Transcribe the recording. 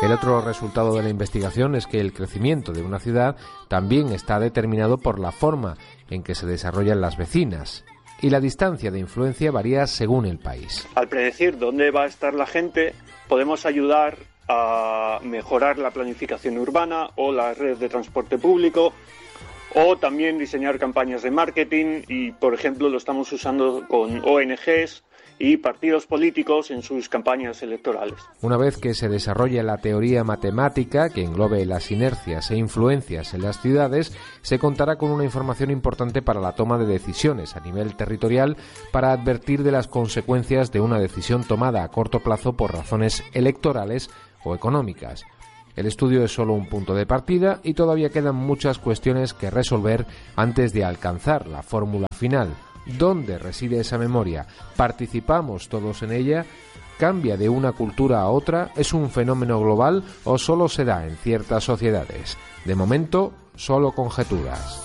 El otro resultado de la investigación es que el crecimiento de una ciudad también está determinado por la forma en que se desarrollan las vecinas, y la distancia de influencia varía según el país. Al predecir dónde va a estar la gente, podemos ayudar a mejorar la planificación urbana o la red de transporte público, o también diseñar campañas de marketing y, por ejemplo, lo estamos usando con ONGs y partidos políticos en sus campañas electorales. Una vez que se desarrolle la teoría matemática que englobe las inercias e influencias en las ciudades, se contará con una información importante para la toma de decisiones a nivel territorial para advertir de las consecuencias de una decisión tomada a corto plazo por razones electorales o económicas. El estudio es solo un punto de partida y todavía quedan muchas cuestiones que resolver antes de alcanzar la fórmula final. ¿Dónde reside esa memoria? ¿Participamos todos en ella? ¿Cambia de una cultura a otra? ¿Es un fenómeno global o solo se da en ciertas sociedades? De momento, solo conjeturas.